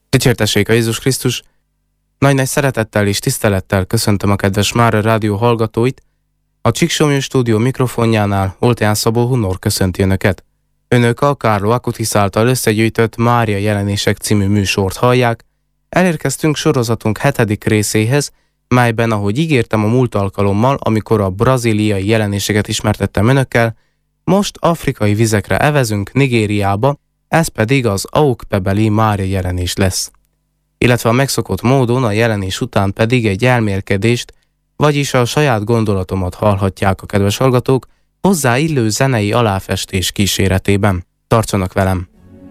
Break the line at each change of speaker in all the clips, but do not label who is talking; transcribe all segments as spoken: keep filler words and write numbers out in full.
Dicsértessék a Jézus Krisztus! Nagy-nagy szeretettel és tisztelettel köszöntöm a kedves Mára Rádió hallgatóit. A Csíksomlyó stúdió mikrofonjánál Oltján Szabó Hunor köszönti Önöket. Önök a Carlo Acutis által összegyűjtött Mária jelenések című műsort hallják. Elérkeztünk sorozatunk hetedik részéhez, melyben, ahogy ígértem a múlt alkalommal, amikor a brazíliai jelenéseket ismertettem Önökkel, most afrikai vizekre evezünk, Nigériába, ez pedig az Aukpebeli Mária jelenés lesz. Illetve a megszokott módon a jelenés után pedig egy elmélkedést, vagyis a saját gondolatomat hallhatják a kedves hallgatók, hozzá illő zenei aláfestés kíséretében. Tartsanak velem!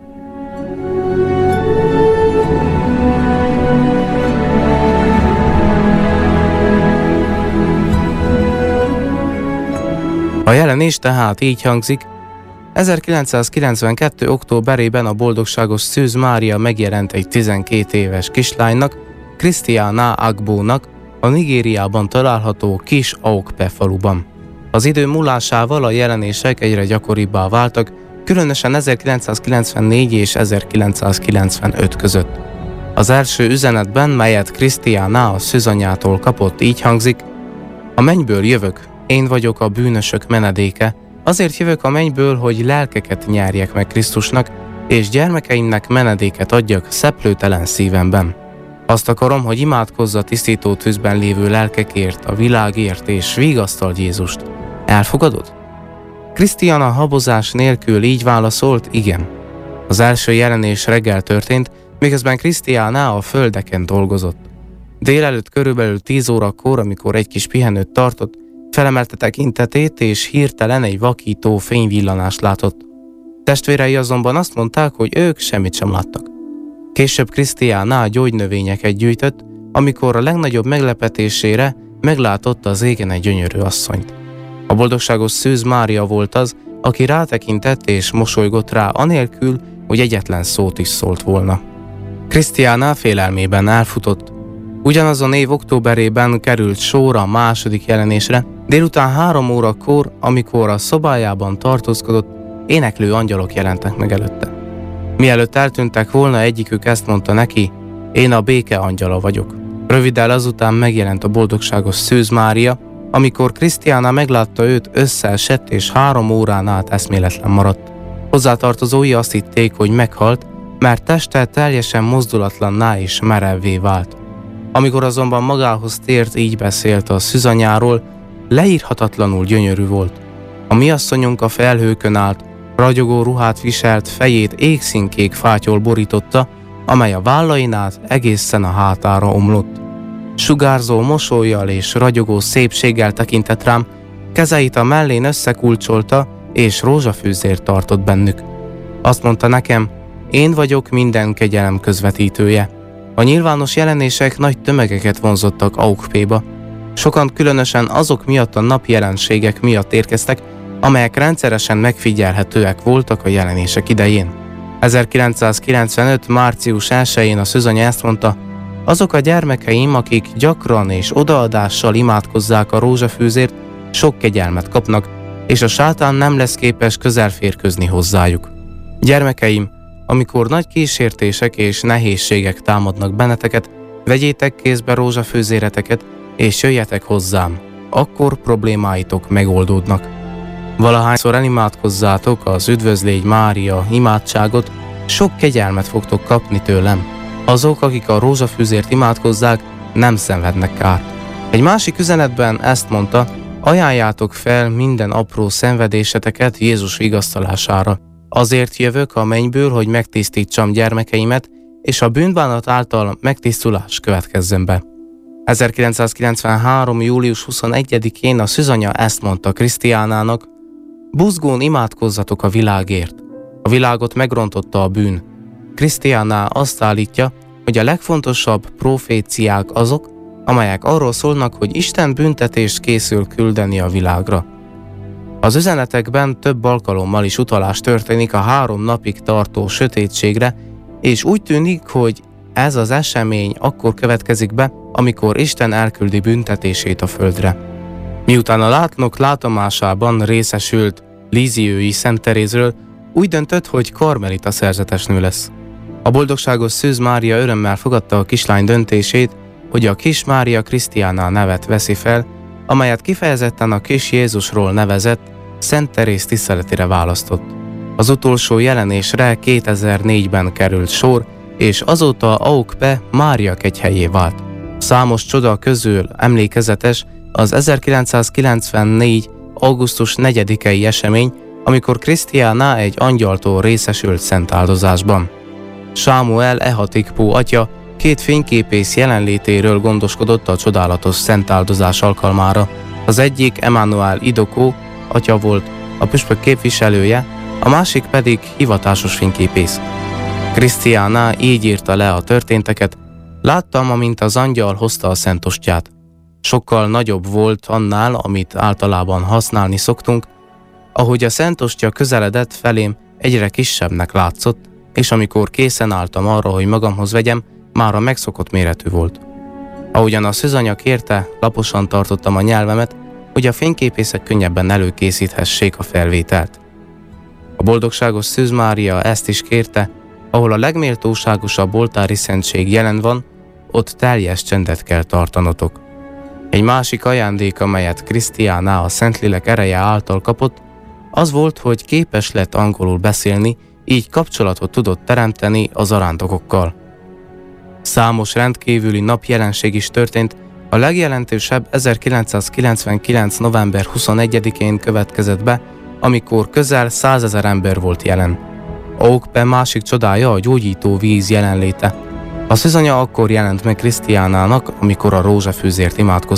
A jelenés tehát így hangzik: ezerkilencszázkilencvenkettő. októberében a boldogságos Szűz Mária megjelent egy tizenkét éves kislánynak, Christiana Agbónak, a Nigériában található kis Aukpe faluban. Az idő múlásával a jelenések egyre gyakoribbá váltak, különösen ezerkilencszázkilencvennégy és ezerkilencszázkilencvenöt között. Az első üzenetben, melyet Christiana a szűzanyjától kapott, így hangzik: a mennyből jövök, én vagyok a bűnösök menedéke, azért jövök a mennyből, hogy lelkeket nyerjek meg Krisztusnak, és gyermekeimnek menedéket adjak szeplőtelen szívemben. Azt akarom, hogy imádkozz a tisztító tűzben lévő lelkekért, a világért, és vigasztald Jézust. Elfogadod? Christiana habozás nélkül így válaszolt: igen. Az első jelenés reggel történt, miközben Christiana a földeken dolgozott. Délelőtt körülbelül tíz órakor, amikor egy kis pihenőt tartott, felemelte tekintetét, és hirtelen egy vakító fényvillanást látott. Testvérei azonban azt mondták, hogy ők semmit sem láttak. Később Christiana gyógynövényeket gyűjtött, amikor a legnagyobb meglepetésére meglátotta az égen egy gyönyörű asszonyt. A boldogságos Szűz Mária volt az, aki rátekintett és mosolygott rá, anélkül, hogy egyetlen szót is szólt volna. Christiana félelmében elfutott. Ugyanazon év októberében került sor a második jelenésre, délután három órakor, amikor a szobájában tartózkodott, éneklő angyalok jelentek meg előtte. Mielőtt eltűntek volna, egyikük ezt mondta neki: én a béke angyala vagyok. Röviddel azután megjelent a boldogságos Szűz Mária, amikor Christiana meglátta őt, összeesett és három órán át eszméletlen maradt. Hozzátartozói azt hitték, hogy meghalt, mert teste teljesen mozdulatlanná és merevvé vált. Amikor azonban magához tért, így beszélt a szűzanyjáról: leírhatatlanul gyönyörű volt. A mi asszonyunk a felhőkön állt, ragyogó ruhát viselt, fejét égszínkék fátyol borította, amely a vállain át egészen a hátára omlott. Sugárzó mosollyal és ragyogó szépséggel tekintett rám, kezeit a mellén összekulcsolta, és rózsafűzért tartott bennük. Azt mondta nekem: én vagyok minden kegyelem közvetítője. A nyilvános jelenések nagy tömegeket vonzottak Aukpéba. Sokan különösen azok miatt a napjelenségek miatt érkeztek, amelyek rendszeresen megfigyelhetőek voltak a jelenések idején. ezerkilencszázkilencvenöt. március elsején a szűzanya ezt mondta: azok a gyermekeim, akik gyakran és odaadással imádkozzák a rózsafűzért, sok kegyelmet kapnak, és a sátán nem lesz képes közelférkőzni hozzájuk. Gyermekeim, amikor nagy kísértések és nehézségek támadnak benneteket, vegyétek kézbe rózsafűzéreteket, és jöjjetek hozzám, akkor problémáitok megoldódnak. Valahányszor elimádkozzátok az Üdvözlégy Mária imádságot, sok kegyelmet fogtok kapni tőlem. Azok, akik a rózsafűzért imádkozzák, nem szenvednek kárt. Egy másik üzenetben ezt mondta: ajánljátok fel minden apró szenvedéseteket Jézus vigasztalására. Azért jövök a mennyből, hogy megtisztítsam gyermekeimet, és a bűnbánat által megtisztulás következzen be. ezerkilencszázkilencvenhárom. július huszonegyedikén a szűzanya ezt mondta Christianának: buzgón imádkozzatok a világért. A világot megrontotta a bűn. Christiana azt állítja, hogy a legfontosabb proféciák azok, amelyek arról szólnak, hogy Isten büntetést készül küldeni a világra. Az üzenetekben több alkalommal is utalás történik a három napig tartó sötétségre, és úgy tűnik, hogy ez az esemény akkor következik be, amikor Isten elküldi büntetését a földre. Miután a látnok látomásában részesült Líziői Szent Terézről, úgy döntött, hogy karmelita szerzetesnő lesz. A boldogságos Szűz Mária örömmel fogadta a kislány döntését, hogy a kis Mária Krisztiána nevet veszi fel, amelyet kifejezetten a kis Jézusról nevezett Szent Teréz tiszteletére választott. Az utolsó jelenésre kétezer-négyben került sor, és azóta Aukpe Mária kegyhelyé vált. Számos csoda közül emlékezetes az ezerkilencszázkilencvennégy. augusztus negyedikei esemény, amikor Krisztiána egy angyaltól részesült szentáldozásban. Sámuel Ehatikpó atya két fényképész jelenlétéről gondoskodott a csodálatos szentáldozás alkalmára. Az egyik Emmanuel Idokó atya volt, a püspök képviselője, a másik pedig hivatásos fényképész. Krisztiána így írta le a történteket: láttam, amint az angyal hozta a szentostyát. Sokkal nagyobb volt annál, amit általában használni szoktunk. Ahogy a szentostya közeledett felém, egyre kisebbnek látszott, és amikor készen álltam arra, hogy magamhoz vegyem, már a megszokott méretű volt. Ahogyan a szűzanya kérte, laposan tartottam a nyelvemet, hogy a fényképészek könnyebben előkészíthessék a felvételt. A boldogságos Szűz Mária ezt is kérte: ahol a legméltóságosabb oltári szentség jelen van, ott teljes csendet kell tartanotok. Egy másik ajándék, amelyet Krisztiána a Szentlélek ereje által kapott, az volt, hogy képes lett angolul beszélni, így kapcsolatot tudott teremteni az arándokokkal. Számos rendkívüli napjelenség is történt, a legjelentősebb ezerkilencszázkilencvenkilenc. november huszonegyedikén következett be, amikor közel százezer ember volt jelen. Aukpe másik csodája a gyógyító víz jelenléte. A szűzanya akkor jelent meg Krisztiánának, amikor a rózsafűzért imádkozott.